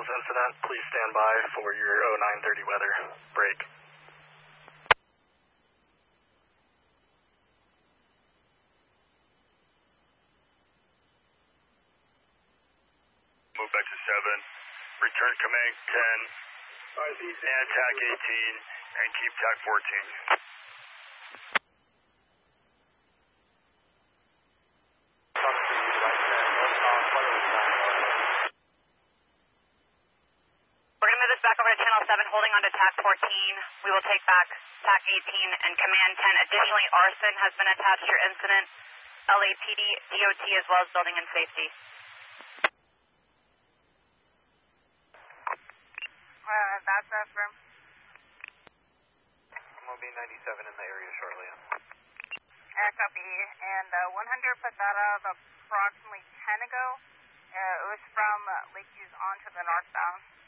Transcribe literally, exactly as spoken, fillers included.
Hills incident. Please stand by for your oh nine thirty weather break. Move back to seven. Return command ten. And tack eighteen. And keep tack fourteen. Back over to channel seven, holding on to tack fourteen. We will take back tack eighteen and command ten. Additionally, arson has been attached to your incident. L A P D, D O T, as well as building and safety. Uh, that's uh, from. I'm going to be ninety-seven in the area shortly. Uh, copy. And uh, one hundred put that out approximately ten ago. Uh, it was from uh, Lake Hughes onto the northbound.